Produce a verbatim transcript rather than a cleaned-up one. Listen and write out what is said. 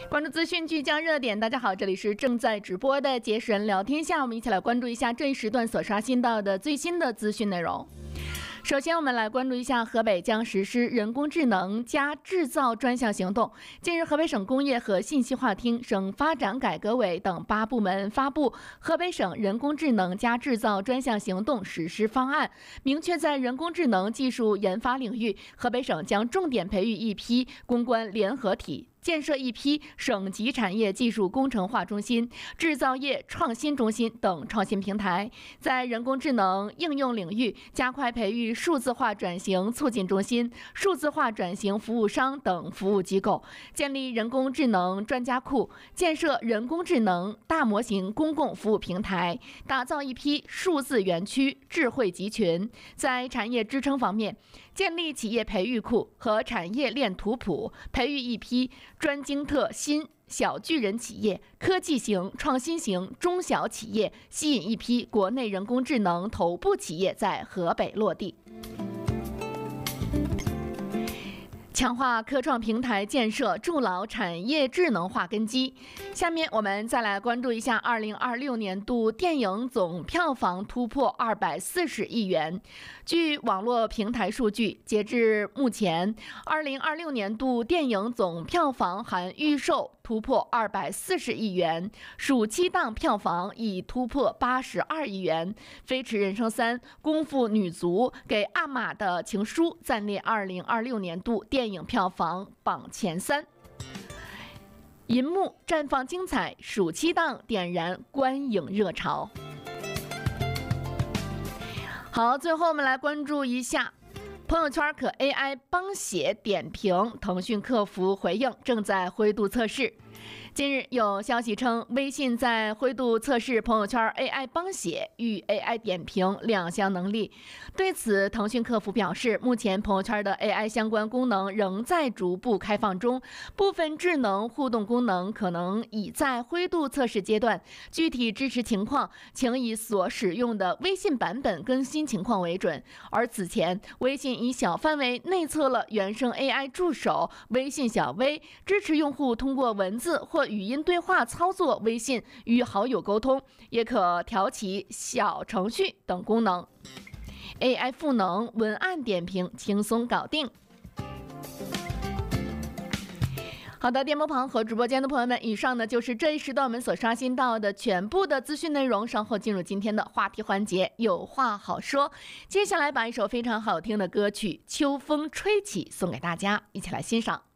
关注资讯，聚焦热点。大家好，这里是正在直播的杰神聊天下，我们一起来关注一下这一时段所刷新到的最新的资讯内容。首先，我们来关注一下河北将实施人工智能加制造专项行动。近日，河北省工业和信息化厅、省发展改革委等八部门发布《河北省人工智能加制造专项行动实施方案》，明确在人工智能技术研发领域，河北省将重点培育一批攻关联合体，建设一批省级产业技术工程化中心、制造业创新中心等创新平台，在人工智能应用领域加快培育数字化转型促进中心、数字化转型服务商等服务机构，建立人工智能专家库，建设人工智能大模型公共服务平台，打造一批数字园区智慧集群。在产业支撑方面，建立企业培育库和产业链图谱，培育一批专精特新小巨人企业、科技型、创新型中小企业，吸引一批国内人工智能头部企业在河北落地。强化科创平台建设，筑牢产业智能化根基。下面我们再来关注一下二零二六年度电影总票房突破二百四十亿元。据网络平台数据，截至目前，二零二六年度电影总票房含预售突破二百四十亿元，暑期档票房已突破八十二亿元。《飞驰人生三》、《功夫女足》、给阿玛的情书暂列二零二六年度电影票房榜前三。银幕绽放精彩，暑期档点燃观影热潮。好，最后我们来关注一下朋友圈可 A I 帮写点评，腾讯客服回应正在灰度测试。近日有消息称，微信在灰度测试朋友圈 A I 帮写与 A I 点评两项能力。对此，腾讯客服表示，目前朋友圈的 A I 相关功能仍在逐步开放中，部分智能互动功能可能已在灰度测试阶段，具体支持情况请以所使用的微信版本更新情况为准。而此前，微信已小范围内测了原生 A I 助手微信小微，支持用户通过文字或语音对话操作微信与好友沟通，也可调起小程序等功能。A I 赋能文案点评轻松搞定。好的，电波旁和直播间的朋友们，以上呢就是这一时段我们所刷新到的全部的资讯内容。稍后进入今天的话题环节，有话好说。接下来把一首非常好听的歌曲《秋风吹起》送给大家，一起来欣赏。